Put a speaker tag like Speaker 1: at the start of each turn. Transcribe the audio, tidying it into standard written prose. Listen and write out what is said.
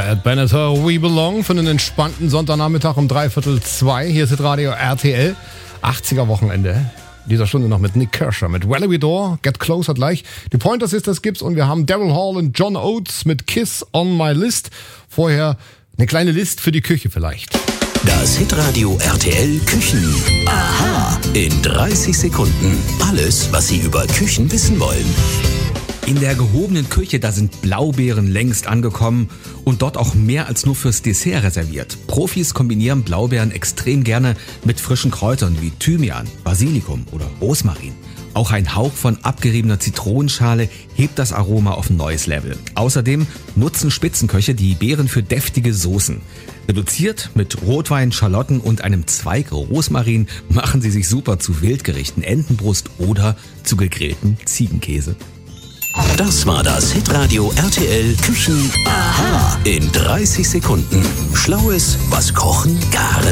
Speaker 1: Ed Benatar, We Belong für einen entspannten Sonntagnachmittag um 1:45. Hier ist Radio RTL. 80er Wochenende. In dieser Stunde noch mit Nick Kershaw, mit Valerie Dore, Get Closer gleich. Die Pointer Sisters gibt's und wir haben Daryl Hall und John Oates mit Kiss on My List. Vorher eine kleine List für die Küche vielleicht.
Speaker 2: Das Hitradio RTL Küchen. Aha. In 30 Sekunden. Alles, was Sie über Küchen wissen wollen.
Speaker 3: In der gehobenen Küche, da sind Blaubeeren längst angekommen und dort auch mehr als nur fürs Dessert reserviert. Profis kombinieren Blaubeeren extrem gerne mit frischen Kräutern wie Thymian, Basilikum oder Rosmarin. Auch ein Hauch von abgeriebener Zitronenschale hebt das Aroma auf ein neues Level. Außerdem nutzen Spitzenköche die Beeren für deftige Soßen. Reduziert mit Rotwein, Schalotten und einem Zweig Rosmarin machen sie sich super zu Wildgerichten, Entenbrust oder zu gegrillten Ziegenkäse.
Speaker 2: Das war das Hitradio RTL Küchen. Aha. In 30 Sekunden. Schlaues, was Kochen, Garen